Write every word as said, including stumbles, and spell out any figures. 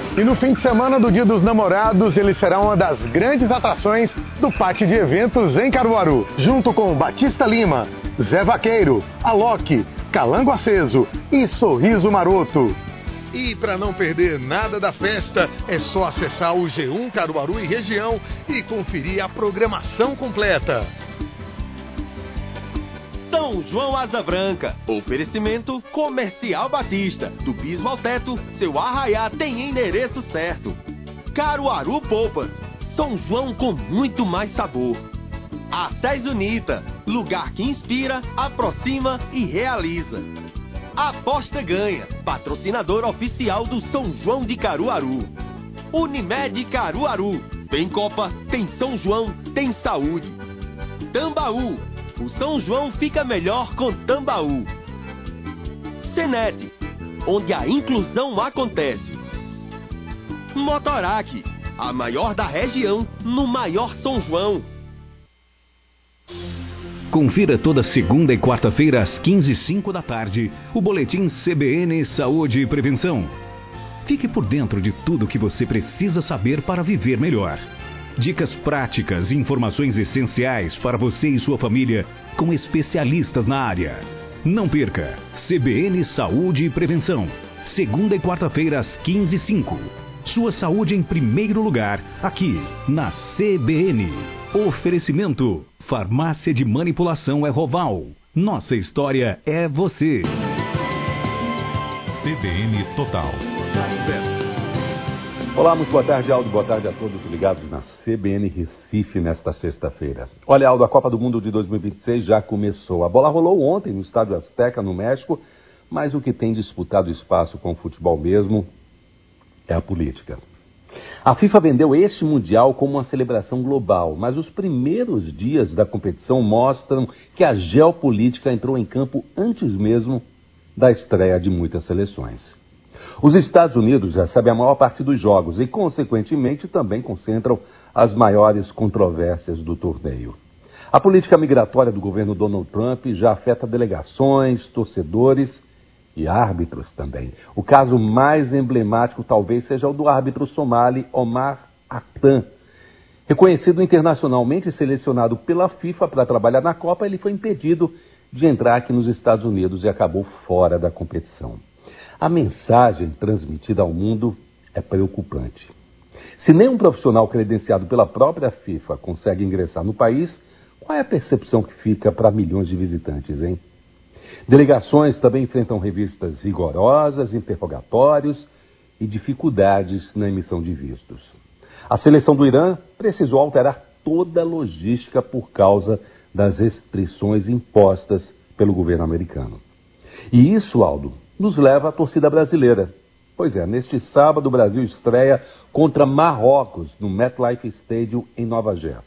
E no fim de semana do Dia dos Namorados, ele será uma das grandes atrações do Pátio de Eventos em Caruaru, junto com Batista Lima, Zé Vaqueiro, Alok, Calango Aceso e Sorriso Maroto. E para não perder nada da festa, é só acessar o G um Caruaru e região e conferir a programação completa. São João Asa Branca, oferecimento Comercial Batista, do piso ao teto, seu arraiá tem endereço certo. Caruaru Polpas, São João com muito mais sabor. Artés Unita, lugar que inspira, aproxima e realiza. Aposta Ganha, patrocinador oficial do São João de Caruaru. Unimed Caruaru, tem Copa, tem São João, tem saúde. Tambaú, o São João fica melhor com Tambaú. Senet, onde a inclusão acontece. Motorac, a maior da região, no maior São João. Confira toda segunda e quarta-feira às quinze e cinco da tarde o Boletim C B N Saúde e Prevenção. Fique por dentro de tudo o que você precisa saber para viver melhor. Dicas práticas e informações essenciais para você e sua família com especialistas na área. Não perca! C B N Saúde e Prevenção. Segunda e quarta-feira às quinze e cinco. Sua saúde em primeiro lugar, aqui na C B N. Oferecimento: Farmácia de Manipulação Erroval. Nossa história é você. C B N Total. Olá, muito boa tarde, Aldo. Boa tarde a todos ligados na C B N Recife nesta sexta-feira. Olha, Aldo, a Copa do Mundo de dois mil e vinte e seis já começou. A bola rolou ontem no Estádio Azteca, no México, mas o que tem disputado espaço com o futebol mesmo é a política. A FIFA vendeu este Mundial como uma celebração global, mas os primeiros dias da competição mostram que a geopolítica entrou em campo antes mesmo da estreia de muitas seleções. Os Estados Unidos recebem a maior parte dos jogos e, consequentemente, também concentram as maiores controvérsias do torneio. A política migratória do governo Donald Trump já afeta delegações, torcedores e árbitros também. O caso mais emblemático talvez seja o do árbitro somali Omar Artan. Reconhecido internacionalmente e selecionado pela FIFA para trabalhar na Copa, ele foi impedido de entrar aqui nos Estados Unidos e acabou fora da competição. A mensagem transmitida ao mundo é preocupante. Se nem um profissional credenciado pela própria FIFA consegue ingressar no país, qual é a percepção que fica para milhões de visitantes, hein? Delegações também enfrentam revistas rigorosas, interrogatórios e dificuldades na emissão de vistos. A seleção do Irã precisou alterar toda a logística por causa das restrições impostas pelo governo americano. E isso, Aldo, nos leva à torcida brasileira. Pois é, neste sábado o Brasil estreia contra Marrocos no MetLife Stadium em Nova Jersey.